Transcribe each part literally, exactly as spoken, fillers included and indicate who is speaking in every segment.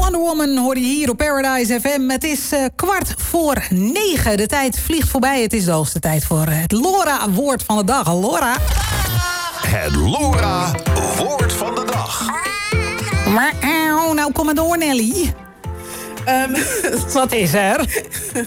Speaker 1: Wonder Woman hoor je hier op Paradise F M. Het is uh, kwart voor negen. De tijd vliegt voorbij. Het is de hoogste tijd voor het Laura-woord van de dag. Laura.
Speaker 2: Het Laura-woord van de dag.
Speaker 1: Maar, uh, nou, kom maar door, Nelly.
Speaker 3: Um,
Speaker 1: Wat is er?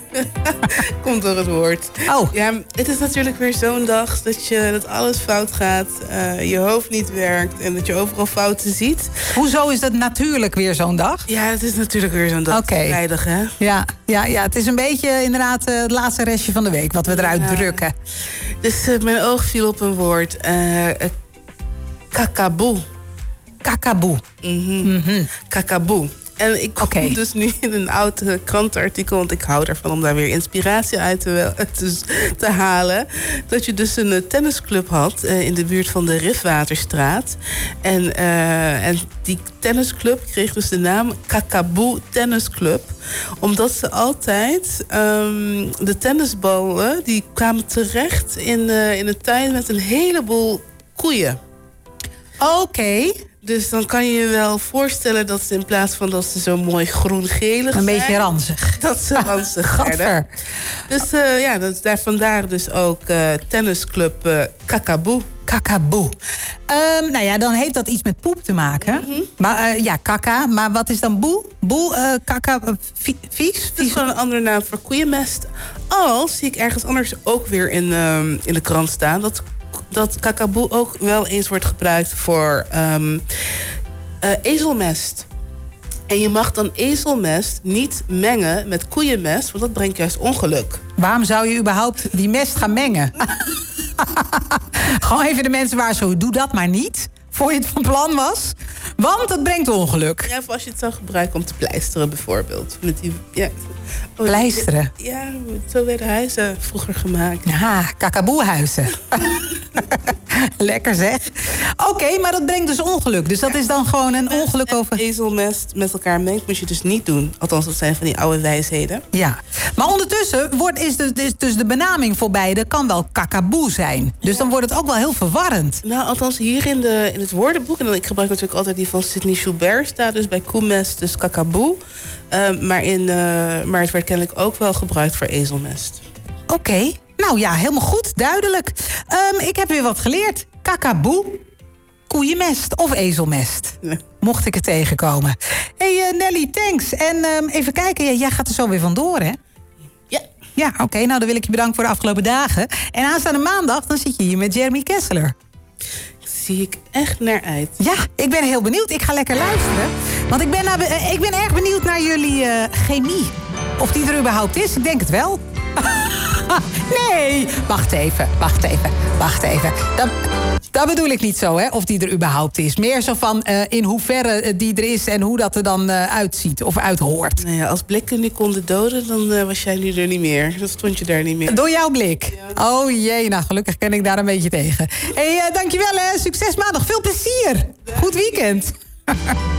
Speaker 3: Komt door het woord.
Speaker 1: Oh.
Speaker 3: Ja, het is natuurlijk weer zo'n dag dat, je, dat alles fout gaat. Uh, je hoofd niet werkt en dat je overal fouten ziet.
Speaker 1: Hoezo is dat natuurlijk weer zo'n dag?
Speaker 3: Ja, het is natuurlijk weer zo'n dag.
Speaker 1: Okay.
Speaker 3: Vrijdag, hè?
Speaker 1: Ja, ja, ja, het is een beetje inderdaad uh, het laatste restje van de week wat we eruit ja. drukken.
Speaker 3: Dus uh, mijn oog viel op een woord. Uh, uh, kakaboe.
Speaker 1: Kakaboe.
Speaker 3: Mm-hmm.
Speaker 1: Mm-hmm.
Speaker 3: Kakaboe. En ik kom okay. dus nu in een oud uh, krantenartikel, want ik hou ervan om daar weer inspiratie uit te, te, te halen. Dat je dus een uh, tennisclub had uh, in de buurt van de Rifwaterstraat. En, uh, en die tennisclub kreeg dus de naam Kakaboe Tennisclub. Omdat ze altijd um, de tennisballen, die kwamen terecht in, uh, in een tuin met een heleboel koeien.
Speaker 1: Oké. Okay.
Speaker 3: Dus dan kan je je wel voorstellen dat ze in plaats van dat ze zo mooi groen-gelig
Speaker 1: een
Speaker 3: zijn...
Speaker 1: beetje ranzig.
Speaker 3: Dat ze ranzig werden. Dus uh, ja, dat is daar vandaar dus ook uh, tennisclub uh, Kakaboe.
Speaker 1: Kakaboe. Um, nou ja, dan heeft dat iets met poep te maken. Mm-hmm. Maar uh, ja, kaka. Maar wat is dan boe? Boe, uh, kaka, uh, vies?
Speaker 3: Dat is gewoon een andere naam voor koeienmest. Al zie ik ergens anders ook weer in, um, in de krant staan... dat dat kakaboe ook wel eens wordt gebruikt voor um, uh, ezelmest. En je mag dan ezelmest niet mengen met koeienmest... want dat brengt juist ongeluk.
Speaker 1: Waarom zou je überhaupt die mest gaan mengen? Gewoon even de mensen waarschuwen, doe dat maar niet... voor je het van plan was. Want het brengt ongeluk.
Speaker 3: Ja, of als je het zou gebruiken om te pleisteren bijvoorbeeld. Met die, ja.
Speaker 1: Oh, pleisteren?
Speaker 3: Ja, zo werden huizen vroeger gemaakt.
Speaker 1: Ja, kakaboehuizen. Lekker zeg. Oké, okay, maar dat brengt dus ongeluk. Dus dat ja, is dan gewoon een ongeluk over...
Speaker 3: ezelmest met elkaar mengt moet je dus niet doen. Althans, dat zijn van die oude wijsheden.
Speaker 1: Ja, maar ondertussen wordt, is, dus, is dus de benaming voor beide... kan wel kakaboe zijn. Dus ja. dan wordt het ook wel heel verwarrend.
Speaker 3: Nou, althans hier in, de, in het woordenboek... en dan, ik gebruik natuurlijk altijd die van Sidney Joubert... staat dus bij koemest dus kakaboe. Uh, maar, in, uh, maar het werd kennelijk ook wel gebruikt voor ezelmest.
Speaker 1: Oké. Okay. Nou ja, helemaal goed, duidelijk. Um, ik heb weer wat geleerd. Kakaboe, koeienmest of ezelmest. Nee. Mocht ik er tegenkomen. Hé hey, uh, Nelly, thanks. En um, even kijken, ja, jij gaat er zo weer vandoor, hè?
Speaker 3: Ja.
Speaker 1: Ja, oké, okay, nou dan wil ik je bedanken voor de afgelopen dagen. En aanstaande maandag, dan zit je hier met Jeremy Kessler.
Speaker 3: Zie ik echt naar uit.
Speaker 1: Ja, ik ben heel benieuwd. Ik ga lekker luisteren. Want ik ben, uh, ik ben erg benieuwd naar jullie uh, chemie. Of die er überhaupt is, ik denk het wel. Nee, wacht even, wacht even, wacht even. Dat, dat bedoel ik niet zo, hè, of die er überhaupt is. Meer zo van uh, in hoeverre die er is en hoe dat er dan uh, uitziet of uithoort.
Speaker 3: Nou ja, als blikken nu konden doden, dan uh, was jij nu er niet meer. Dan stond je daar niet meer.
Speaker 1: Door jouw blik? Ja. Oh jee, nou gelukkig ken ik daar een beetje tegen. Hé, hey, uh, dankjewel hè, succes maandag, veel plezier. Goed weekend.